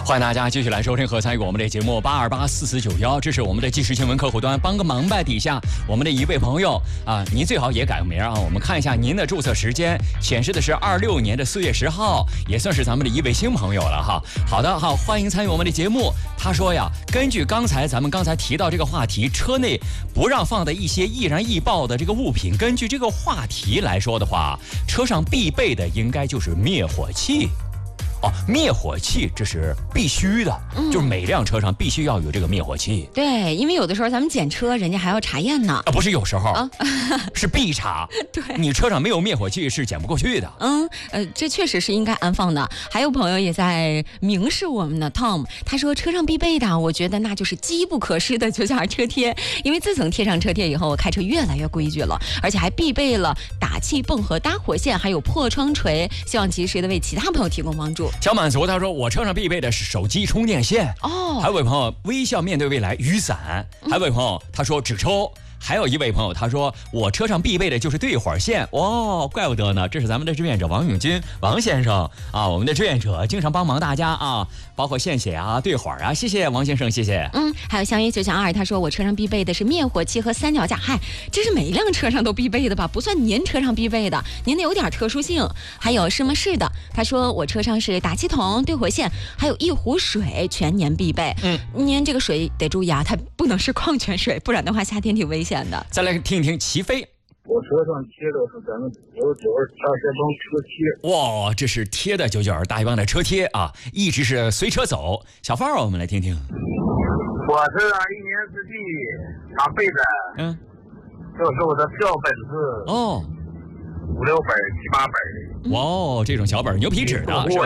欢迎大家继续来收听和参与我们的节目8284491，这是我们的即时新闻客户端。帮个忙吧，底下我们的一位朋友啊，您最好也改个名啊。我们看一下您的注册时间，显示的是26年的4月10号，也算是咱们的一位新朋友了哈。好的哈，欢迎参与我们的节目。他说呀，根据咱们刚才提到这个话题，车内不让放的一些易燃易爆的这个物品，根据这个话题来说的话，车上必备的应该就是灭火器。哦，灭火器这是必须的，就是每辆车上必须要有这个灭火器。 对，因为有的时候咱们检车，人家还要查验呢。 不是有时候，是必查。 对， 你车上没有灭火器是检不过去的。 这确实是应该安放的。还有朋友也在明示我们的 Tom， 他说车上必备的，我觉得那就是机不可失的992车贴，因为自从贴上车贴以后，我开车越来越规矩了，而且还必备了打气泵和搭火线，还有破窗锤，希望及时的为其他朋友提供帮助。 小满足他说，我车上必备的是手机充电线。还有位朋友微笑面对未来雨伞。还有位朋友他说纸抽。还有一位朋友他说，我车上必备的就是对火线。怪不得呢，这是咱们的志愿者王永军王先生啊，我们的志愿者经常帮忙大家啊，包括献血啊、对火啊，谢谢王先生，谢谢。 还有相约992，他说我车上必备的是灭火器和三脚架。这是每一辆车上都必备的吧？不算您车上必备的，您的有点特殊性。还有是吗？是的，他说我车上是打气筒、对火线，还有一壶水，全年必备。您这个水得注意啊，它不能是矿泉水，不然的话夏天挺危险的。 再来听一听齐飞。 我车上贴的是咱们992大一帮车贴。 这是贴的992大一帮的车贴啊，一直是随车走。小范儿，我们来听听。 我车上一年四季常备的，就是我的票本子，5、6本、7、8本。 这种小本牛皮纸的是吧？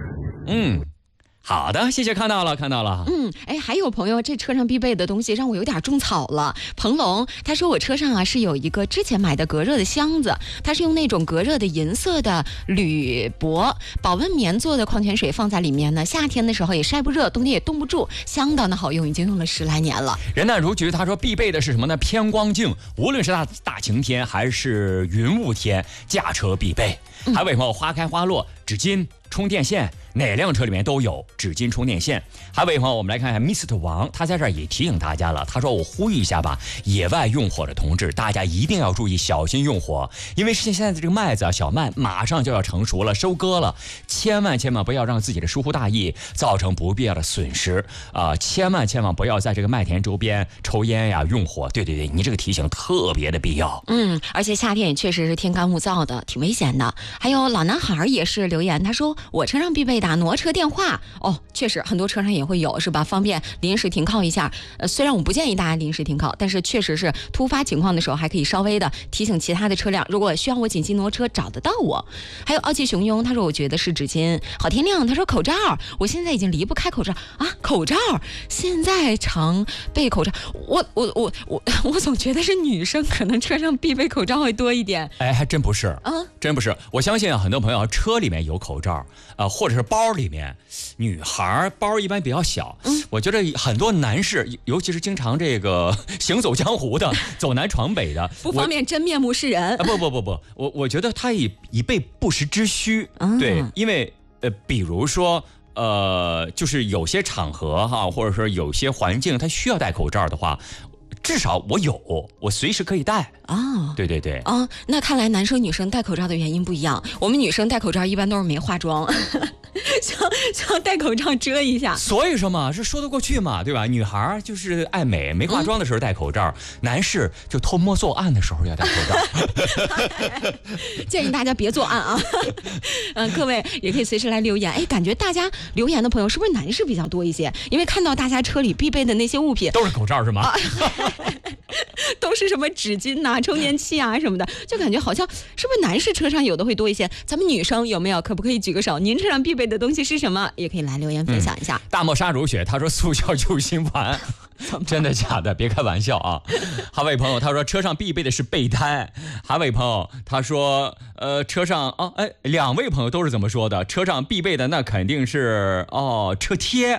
好的，谢谢，看到了。 还有朋友，这车上必备的东西让我有点种草了。彭龙他说，我车上啊是有一个之前买的隔热的箱子，它是用那种隔热的银色的铝箔保温棉做的，矿泉水放在里面呢，夏天的时候也晒不热，冬天也冻不住，相当的好用，已经用了10来年了。 人淡如菊他说，必备的是什么呢？偏光镜，无论是大晴天还是云雾天，驾车必备。还有位朋友花开花落，纸巾、充电线，哪辆车里面都有纸巾、充电线。还有位朋友，我们来看一下 Mr. 王，他在这儿也提醒大家了，他说我呼吁一下吧，野外用火的同志，大家一定要注意小心用火，因为现在的这个麦子啊，小麦马上就要成熟了，收割了，千万不要让自己的疏忽大意造成不必要的损失啊！千万不要在这个麦田周边抽烟呀、用火。对，你这个提醒特别的必要。 而且夏天也确实是天干物燥的，挺危险的。还有老男孩也是留言，他说我车上必备的挪车电话。确实很多车上也会有，是吧？方便临时停靠一下。虽然我不建议大家临时停靠，但是确实是突发情况的时候，还可以稍微的提醒其他的车辆，如果需要我紧急挪车，找得到我。还有傲气熊庸，他说我觉得是纸巾。好天亮他说口罩，我现在已经离不开口罩啊，口罩现在常备口罩。我总觉得是女生可能车上必备口罩会多一点。 还真不是真不是。我相信很多朋友车里面有口罩或者是包里面，女孩包一般比较小。我觉得很多男士，尤其是经常这个行走江湖的、走南闯北的， 不方便真面目示人。 不，我觉得他以备不时之需。对，因为比如说就是有些场合或者说有些环境，他需要戴口罩的话，至少我随时可以戴。对。 那看来男生女生戴口罩的原因不一样。我们女生戴口罩一般都是没化妆，想戴口罩遮一下。 所以说嘛，是说得过去嘛，对吧？女孩就是爱美，没化妆的时候戴口罩，男士就偷摸作案的时候要戴口罩。 建议大家别作案啊。各位也可以随时来留言。感觉大家留言的朋友是不是男士比较多一些？因为看到大家车里必备的那些物品都是口罩是吗？ 都是什么纸巾啊、充电器啊什么的，就感觉好像是不是男士车上有的会多一些？咱们女生有没有？可不可以举个手？您车上必备的东西是什么？也可以来留言分享一下。 大漠沙如雪他说速效救心丸。真的假的？别开玩笑啊！还有位朋友他说车上必备的是备胎。还有位朋友他说车上两位朋友都是怎么说的？车上必备的那肯定是车贴。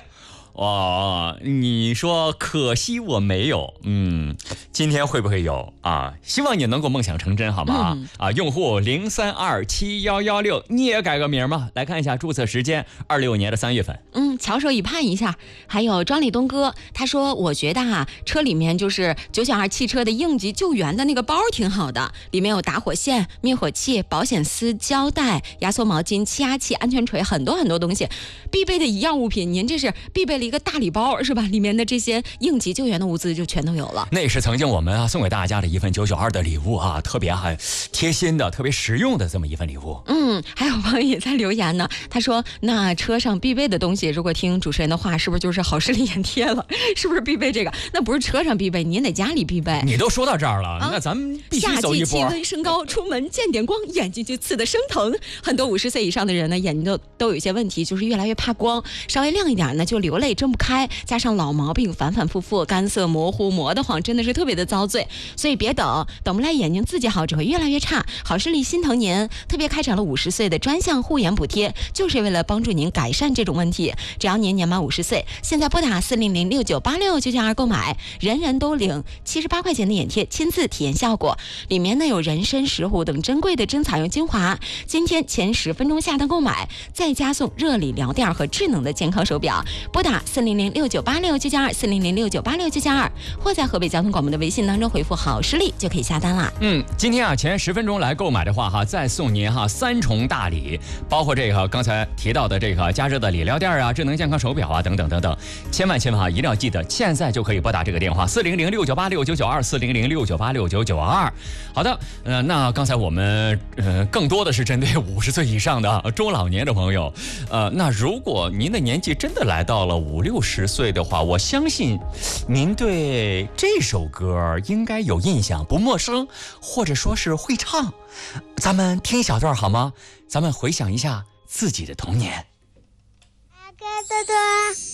哇，你说可惜我没有，今天会不会有啊？希望你能够梦想成真，好吗？用户03271116，你也改个名吗？来看一下注册时间，26年的3月份。 翘首以盼一下。还有庄里东哥，他说我觉得车里面就是992汽车的应急救援的那个包挺好的，里面有打火线、灭火器、保险丝、胶带、压缩毛巾、气压器、安全锤，很多很多东西，必备的一样物品。您这是必备了一个大礼包是吧？里面的这些应急救援的物资就全都有了。 那也是曾经我们送给大家的一份992的礼物特别贴心的、特别实用的这么一份礼物。 还有朋友也在留言呢，他说那车上必备的东西，如果听主持人的话，是不是就是好视力眼贴了？是不是必备这个？那不是车上必备，您得家里必备。 你都说到这儿了，那咱们必须走一波。 夏季气温升高，出门见点光，眼睛就刺得生疼。很多50岁以上的人呢，眼睛都有一些问题，就是越来越怕光，稍微亮一点呢就流泪睁不开，加上老毛病反反复复，干涩模糊，磨得慌，真的是特别的遭罪。所以别等不来，眼睛自己好只会越来越差。好视力心疼您，特别开展了50岁的专项护眼补贴，就是为了帮助您改善这种问题。只要您年满50岁，现在拨打40069869992购买，人人都领78块钱的眼贴，亲自体验效果。里面呢有人参、石斛等珍贵的真草用精华。今天前10分钟下单购买，再加送热理疗垫和智能的健康手表。拨打40069869992 40069869992，或在河北交通广播的微信当中回复好视力就可以下单啦。 今天前10分钟来购买的话再送您3重大礼，包括这个刚才提到的这个加热的理疗垫智能健康手表等等等等。千万一定要记得，现在就可以拨打这个电话40069869992 40069869992。好的，那刚才我们更多的是针对50岁以上的中老年的朋友，那如果您的年纪真的来到了50、60岁的话，我相信您对这首歌应该有印象，不陌生，或者说是会唱。咱们听一小段好吗？咱们回想一下自己的童年。 阿哥多多。